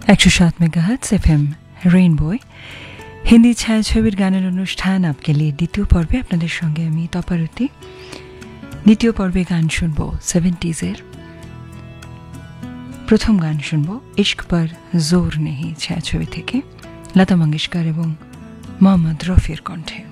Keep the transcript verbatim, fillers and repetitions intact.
একশো সাত megahertz FM রেইনবোয় Hindi ছায়াছবির গানের অনুষ্ঠান আপকে লিয়ে দ্বিতীয় পর্বে আপনাদের সঙ্গে আমি তপারতি। দ্বিতীয় পর্বে গান শুনবো সেভেন্টিজের। প্রথম গান শুনবো ইশক পর জোর নেহি ছায়াছবি থেকে, লতা মঙ্গেশকর এবং মোহাম্মদ রফির কণ্ঠে।